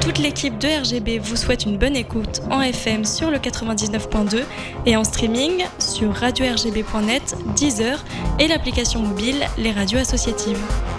Toute l'équipe de RGB vous souhaite une bonne écoute en FM sur le 99.2 et en streaming sur radio-rgb.net, Deezer et l'application mobile Les Radios Associatives.